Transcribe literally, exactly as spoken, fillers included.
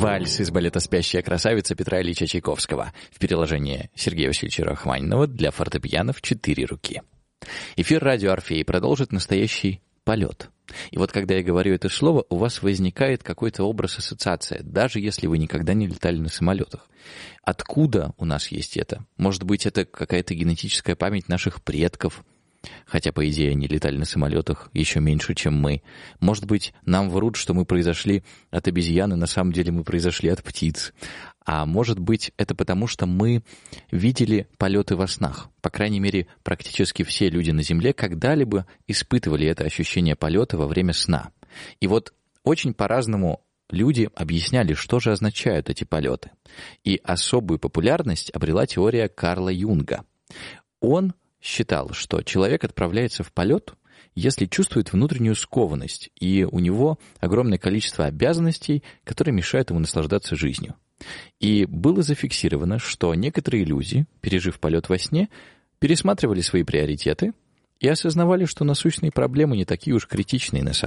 Вальс из балета «Спящая красавица» Петра Ильича Чайковского в переложении Сергея Васильевича Рахманинова для фортепиано в четыре руки. Эфир радио «Орфей» продолжит настоящий полет. И вот когда я говорю это слово, у вас возникает какой-то образ, ассоциация, даже если вы никогда не летали на самолетах. Откуда у нас есть это? Может быть, это какая-то генетическая память наших предков, хотя, по идее, они летали на самолетах еще меньше, чем мы. Может быть, нам врут, что мы произошли от обезьяны, на самом деле мы произошли от птиц. А может быть, это потому, что мы видели полеты во снах. По крайней мере, практически все люди на Земле когда-либо испытывали это ощущение полета во время сна. И вот очень по-разному люди объясняли, что же означают эти полеты. И особую популярность обрела теория Карла Юнга. Он считал, что человек отправляется в полет, если чувствует внутреннюю скованность, и у него огромное количество обязанностей, которые мешают ему наслаждаться жизнью. И было зафиксировано, что некоторые люди, пережив полет во сне, пересматривали свои приоритеты и осознавали, что насущные проблемы не такие уж критичные на самом деле.